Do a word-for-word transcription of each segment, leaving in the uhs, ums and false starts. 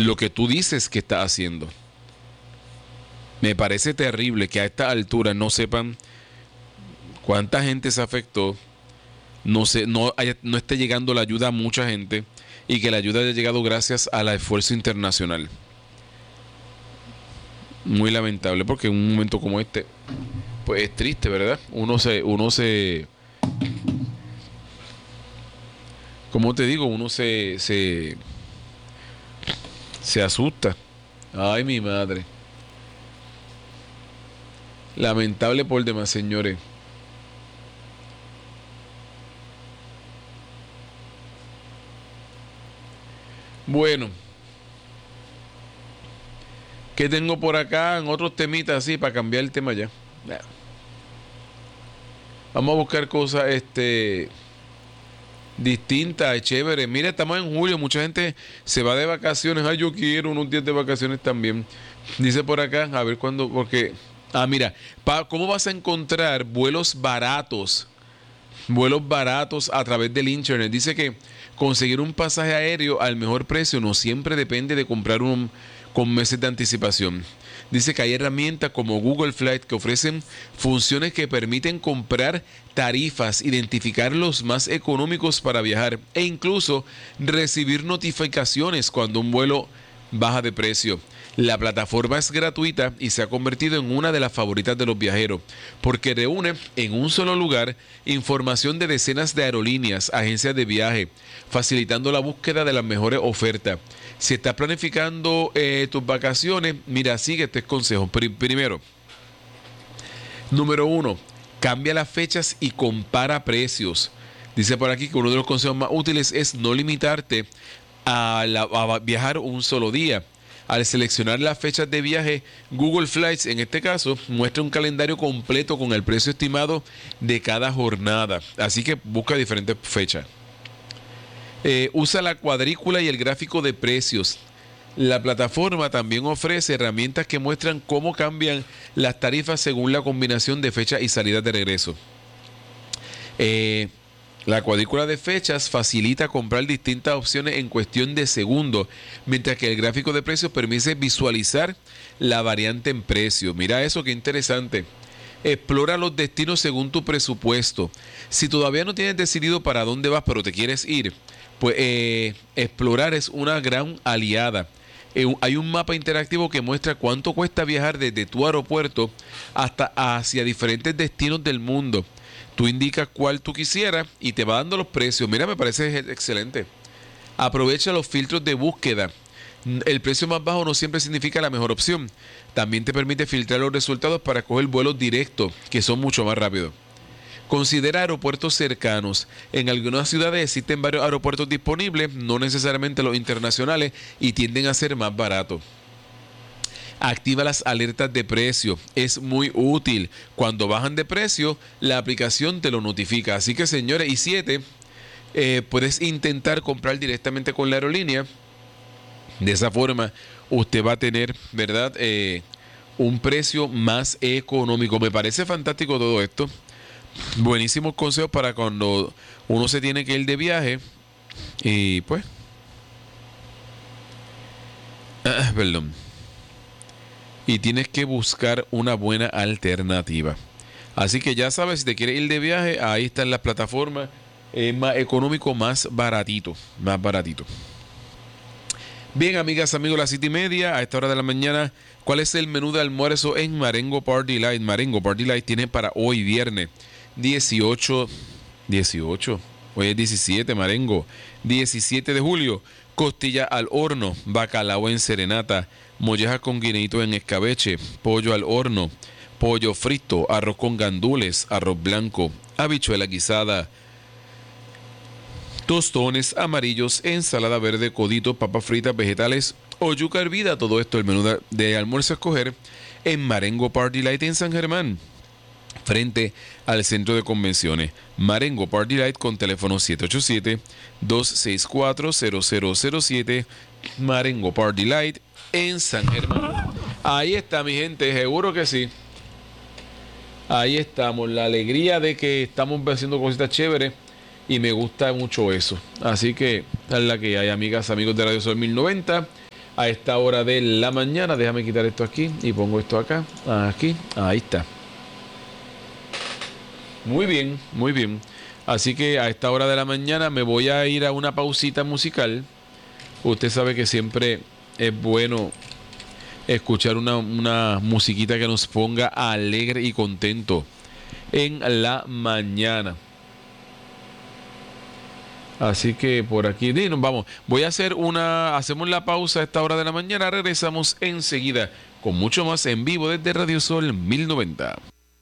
lo que tú dices que estás haciendo. Me parece terrible que a esta altura no sepan cuánta gente se afectó, no, se, no, haya, no esté llegando la ayuda a mucha gente y que la ayuda haya llegado gracias al esfuerzo internacional. Muy lamentable, porque en un momento como este, pues es triste, ¿verdad? Uno se, uno se, ¿cómo te digo? Uno se, se, se asusta. Ay, mi madre. Lamentable por demás, señores. Bueno, ¿qué tengo por acá en otros temitas así para cambiar el tema ya? Nah. Vamos a buscar cosas este distintas, chéveres. Mira, estamos en julio, mucha gente se va de vacaciones. Ay, yo quiero unos días de vacaciones también. Dice por acá, a ver cuándo, porque... Ah, mira, pa, ¿cómo vas a encontrar vuelos baratos? Vuelos baratos a través del internet. Dice que conseguir un pasaje aéreo al mejor precio no siempre depende de comprar un con meses de anticipación. Dice que hay herramientas como Google Flight que ofrecen funciones que permiten comprar tarifas, identificar los más económicos para viajar e incluso recibir notificaciones cuando un vuelo baja de precio. La plataforma es gratuita y se ha convertido en una de las favoritas de los viajeros porque reúne en un solo lugar información de decenas de aerolíneas, agencias de viaje, facilitando la búsqueda de las mejores ofertas. Si estás planificando eh, tus vacaciones, mira, sigue este consejo. Primero, número uno, cambia las fechas y compara precios. Dice por aquí que uno de los consejos más útiles es no limitarte a, la, a viajar un solo día. Al seleccionar las fechas de viaje, Google Flights, en este caso, muestra un calendario completo con el precio estimado de cada jornada. Así que busca diferentes fechas. Eh, usa la cuadrícula y el gráfico de precios. La plataforma también ofrece herramientas que muestran cómo cambian las tarifas según la combinación de fecha y salida de regreso. Eh... La cuadrícula de fechas facilita comprar distintas opciones en cuestión de segundos, mientras que el gráfico de precios permite visualizar la variante en precio. Mira eso, qué interesante. Explora los destinos según tu presupuesto. Si todavía no tienes decidido para dónde vas, pero te quieres ir, pues eh, explorar es una gran aliada. Eh, hay un mapa interactivo que muestra cuánto cuesta viajar desde tu aeropuerto hasta hacia diferentes destinos del mundo. Tú indicas cuál tú quisieras y te va dando los precios. Mira, me parece excelente. Aprovecha los filtros de búsqueda. El precio más bajo no siempre significa la mejor opción. También te permite filtrar los resultados para coger vuelos directos, que son mucho más rápidos. Considera aeropuertos cercanos. En algunas ciudades existen varios aeropuertos disponibles, no necesariamente los internacionales, y tienden a ser más baratos. Activa las alertas de precio. Es muy útil. Cuando bajan de precio, la aplicación te lo notifica. Así que, señores, y siete, eh, puedes intentar comprar directamente con la aerolínea. De esa forma, usted va a tener, ¿verdad?, eh, un precio más económico. Me parece fantástico todo esto. Buenísimos consejos para cuando uno se tiene que ir de viaje. Y pues... Ah, perdón. Y tienes que buscar una buena alternativa. Así que ya sabes, si te quieres ir de viaje, ahí están las plataformas. Es más económico, más baratito. Más baratito. Bien, amigas, amigos, las siete y media, a esta hora de la mañana, ¿cuál es el menú de almuerzo en Marengo Party Light? Marengo Party Light tiene para hoy viernes dieciocho, dieciocho, hoy es diecisiete, Marengo, diecisiete de julio, costilla al horno, bacalao en serenata, molleja con guineíto en escabeche, pollo al horno, pollo frito, arroz con gandules, arroz blanco, habichuela guisada, tostones amarillos, ensalada verde, codito, papas fritas, vegetales o yuca hervida. Todo esto el menú de, de almuerzo a escoger en Marengo Party Light en San Germán, frente al centro de convenciones. Marengo Party Light con teléfono siete ocho siete, dos seis cuatro, cero cero cero siete. Marengo Party Light en San Germán. Ahí está, mi gente, seguro que sí. Ahí estamos, la alegría de que estamos haciendo cositas chéveres y me gusta mucho eso. Así que es la que hay, amigas, amigos de Radio Sol mil noventa. a esta hora de la mañana. Déjame quitar esto aquí y pongo esto acá, aquí, ahí está. Muy bien, muy bien. Así que a esta hora de la mañana me voy a ir a una pausita musical. Usted sabe que siempre es bueno escuchar una, una musiquita que nos ponga alegre y contento en la mañana. Así que por aquí, nos vamos. Voy a hacer una, hacemos la pausa a esta hora de la mañana. Regresamos enseguida con mucho más en vivo desde Radio Sol mil noventa.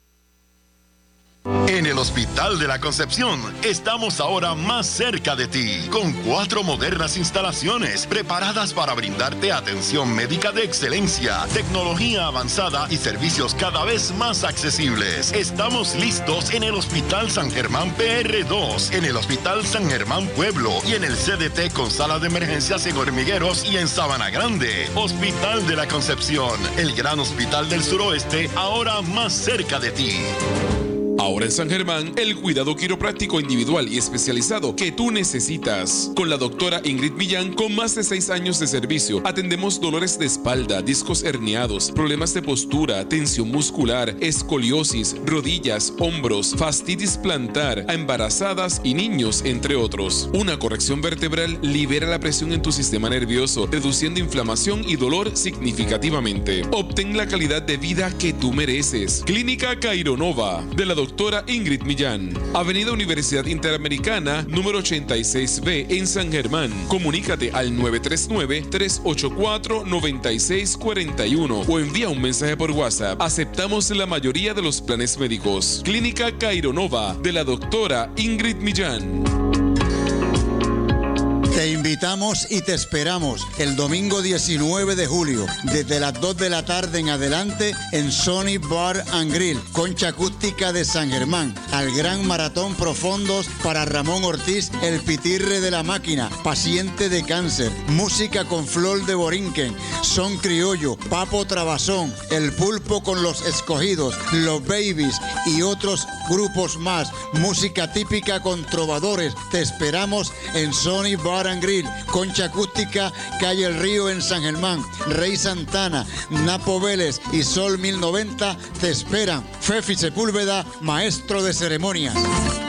En el Hospital de la Concepción estamos ahora más cerca de ti, con cuatro modernas instalaciones preparadas para brindarte atención médica de excelencia, tecnología avanzada y servicios cada vez más accesibles. Estamos listos en el Hospital San Germán P R dos, en el Hospital San Germán Pueblo y en el C D T con sala de emergencias en Hormigueros y en Sabana Grande. Hospital de la Concepción, el gran hospital del suroeste, ahora más cerca de ti. Ahora en San Germán, el cuidado quiropráctico individual y especializado que tú necesitas. Con la doctora Ingrid Millán, con más de seis años de servicio, atendemos dolores de espalda, discos herniados, problemas de postura, tensión muscular, escoliosis, rodillas, hombros, fastitis plantar, a embarazadas y niños, entre otros. Una corrección vertebral libera la presión en tu sistema nervioso, reduciendo inflamación y dolor significativamente. Obtén la calidad de vida que tú mereces. Clínica Caironova, de la doctora Doctora Ingrid Millán, Avenida Universidad Interamericana, número ochenta y seis B en San Germán. Comunícate al nueve tres nueve, tres ocho cuatro, nueve seis cuatro uno o envía un mensaje por WhatsApp. Aceptamos la mayoría de los planes médicos. Clínica Caironova, de la doctora Ingrid Millán. Te invitamos y te esperamos el domingo diecinueve de julio, desde las dos de la tarde en adelante, en Sony Bar and Grill, Concha Acústica de San Germán, al Gran Maratón Profundos para Ramón Ortiz, el pitirre de la máquina, paciente de cáncer, música con Flor de Borinquen, son criollo, Papo Trabazón, el Pulpo con los Escogidos, los Babies y otros grupos más, música típica con trovadores. Te esperamos en Sony Bar and Grill, Concha Acústica, Calle El Río en San Germán. Rey Santana, Napo Vélez y Sol mil noventa te esperan. Fefi Sepúlveda, maestro de ceremonias.